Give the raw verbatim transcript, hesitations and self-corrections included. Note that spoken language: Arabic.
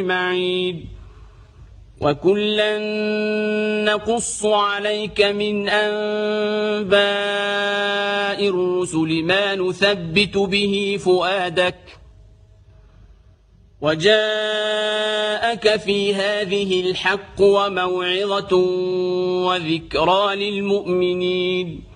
معين وكلا نقص عليك من أنباء الرسل ما نثبت به فؤادك وجاءك في هذه الحق وموعظة وذكرى للمؤمنين